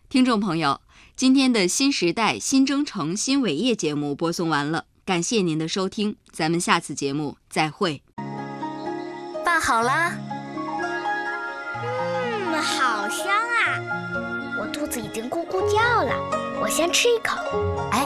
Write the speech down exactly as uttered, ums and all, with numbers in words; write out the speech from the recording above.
听众朋友，今天的新时代新征程新伟业节目播送完了，感谢您的收听，咱们下次节目再会。 拌好啦。 嗯，好香啊！我肚子已经咕咕叫了，我先吃一口。 哎，